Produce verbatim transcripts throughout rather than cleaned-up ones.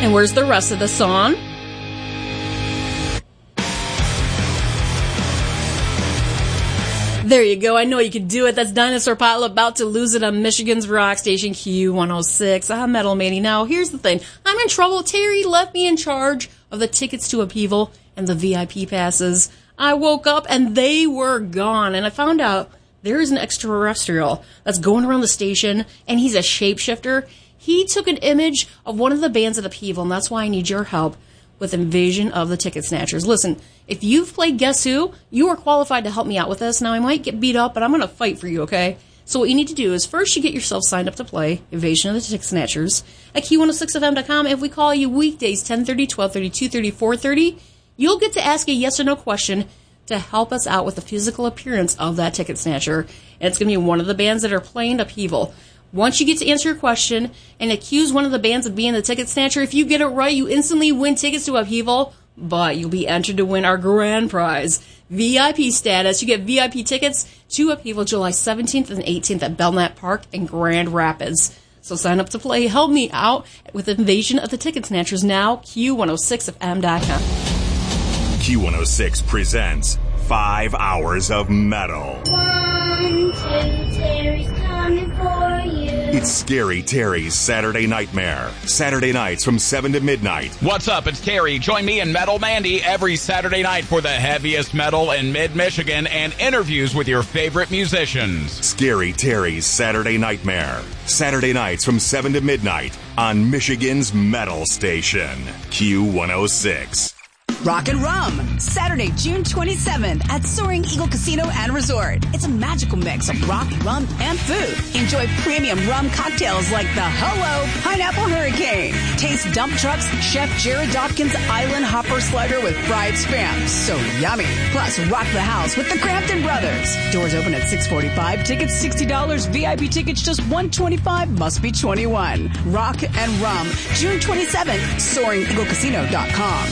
And where's the rest of the song? There you go. I know you can do it. That's Dinosaur Pile about to lose it on Michigan's rock station Q one oh six. I'm Metal Mandy. Now, here's the thing. I'm in trouble. Terry left me in charge of the tickets to Upheaval and the V I P passes. I woke up and they were gone. And I found out there is an extraterrestrial that's going around the station, and he's a shapeshifter. He took an image of one of the bands at Upheaval, and that's why I need your help with Invasion of the Ticket Snatchers. Listen, if you've played Guess Who, you are qualified to help me out with this. Now, I might get beat up, but I'm going to fight for you, okay? So what you need to do is first you get yourself signed up to play Invasion of the Ticket Snatchers at Q one oh six F M dot com. If we call you weekdays, ten thirty, twelve thirty, two thirty, four thirty, you'll get to ask a yes or no question to help us out with the physical appearance of that Ticket Snatcher. And it's going to be one of the bands that are playing Upheaval. Once you get to answer your question and accuse one of the bands of being the Ticket Snatcher, if you get it right, you instantly win tickets to Upheaval, but you'll be entered to win our grand prize, V I P status. You get V I P tickets to Upheaval July seventeenth and eighteenth at Belknap Park in Grand Rapids. So sign up to play. Help me out with Invasion of the Ticket Snatchers now, Q one oh six F M dot com. Q one oh six presents Five Hours of Metal. One, two, Terry's coming for you. It's Scary Terry's Saturday Nightmare. Saturday nights from seven to midnight. What's up? It's Terry. Join me and Metal Mandy every Saturday night for the heaviest metal in mid-Michigan and interviews with your favorite musicians. Scary Terry's Saturday Nightmare. Saturday nights from seven to midnight on Michigan's metal station, Q one oh six. Rock and Rum, Saturday, June twenty-seventh at Soaring Eagle Casino and Resort. It's a magical mix of rock, rum, and food. Enjoy premium rum cocktails like the Hello Pineapple Hurricane. Taste Dump Truck's Chef Jared Dawkins Island Hopper Slider with fried spam. So yummy. Plus, rock the house with the Crampton Brothers. Doors open at six forty-five. Tickets sixty dollars. V I P tickets just one hundred twenty-five dollars. Must be twenty-one. Rock and Rum, June twenty-seventh, soaring eagle casino dot com.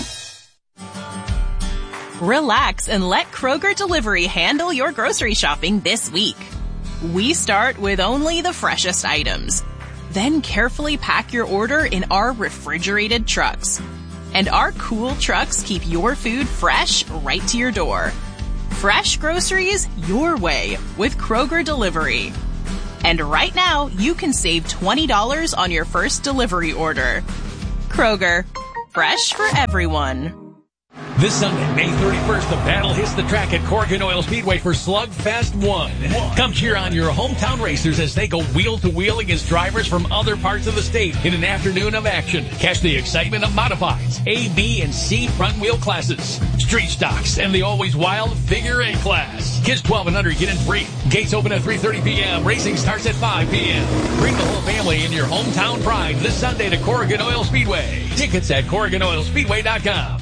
Relax and let Kroger Delivery handle your grocery shopping this week. We start with only the freshest items. Then carefully pack your order in our refrigerated trucks. And our cool trucks keep your food fresh right to your door. Fresh groceries your way with Kroger Delivery. And right now, you can save twenty dollars on your first delivery order. Kroger, fresh for everyone. This Sunday, May thirty-first, the battle hits the track at Corrigan Oil Speedway for Slugfest one. Come cheer on your hometown racers as they go wheel to wheel against drivers from other parts of the state in an afternoon of action. Catch the excitement of modifieds, A, B, and C front wheel classes, street stocks, and the always wild figure eight class. Kids twelve and under get in free. Gates open at three thirty p.m. Racing starts at five p.m. Bring the whole family in your hometown pride this Sunday to Corrigan Oil Speedway. Tickets at Corrigan Oil Speedway dot com.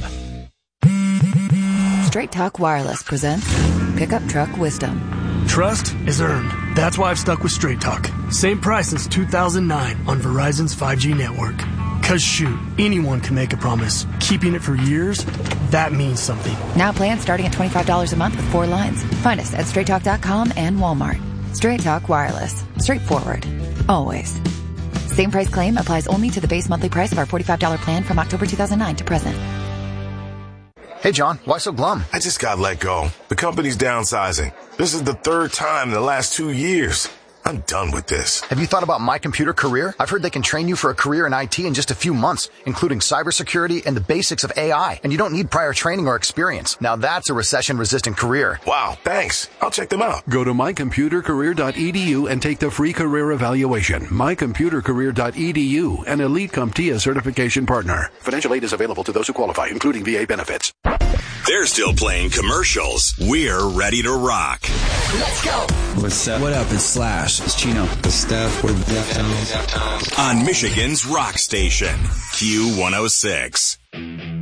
Straight Talk Wireless presents Pickup Truck Wisdom. Trust is earned. That's why I've stuck with Straight Talk. Same price since two thousand nine on Verizon's five G network. Cause shoot, anyone can make a promise. Keeping it for years, that means something. Now plans starting at twenty-five dollars a month with four lines. Find us at straight talk dot com and Walmart. Straight Talk Wireless. Straightforward. Always. Same price claim applies only to the base monthly price of our forty-five dollars plan from October two thousand nine to present. Hey, John, why so glum? I just got let go. The company's downsizing. This is the third time in the last two years. I'm done with this. Have you thought about My Computer Career? I've heard they can train you for a career in I T in just a few months, including cybersecurity and the basics of A I. And you don't need prior training or experience. Now that's a recession-resistant career. Wow, thanks. I'll check them out. Go to my computer career dot e d u and take the free career evaluation. my computer career dot e d u, an Elite CompTIA certification partner. Financial aid is available to those who qualify, including V A benefits. They're still playing commercials. We're ready to rock. Let's go. What's up? What up? It's Slash. It's Chino. It's Steph. We're Deftones. On Michigan's rock station, Q one oh six.